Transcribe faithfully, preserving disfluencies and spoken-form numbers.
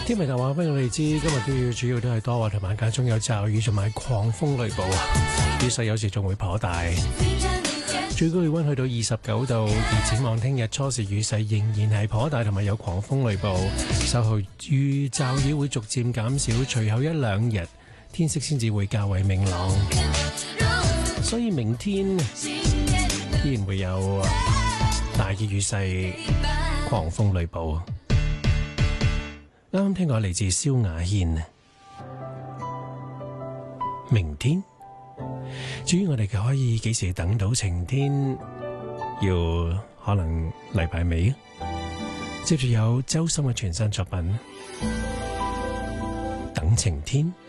天文台話俾我哋知，今日都要主要都係多雲同埋間中有驟雨同埋狂風雷暴，雨勢有時仲會頗大。最高氣溫去到二十九度，而展望聽日初時雨勢仍然係頗大，同埋有狂風雷暴。稍後雨驟雨會逐漸減少，隨後一兩日天色先至會較為明朗。所以明天依然會有大嘅雨勢、狂風雷暴。啱啱聽過嚟自蕭亞軒，明天。至於我哋可以幾時等到晴天，要可能禮拜尾。接住有周深嘅全新作品《等晴天》。